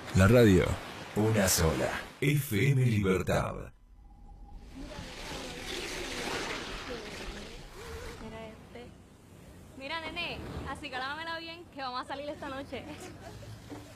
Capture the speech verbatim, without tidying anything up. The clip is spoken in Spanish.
La radio, una sola. F M Libertad. Mira este. Mira, nene, así que lámamela bien, que vamos a salir esta noche.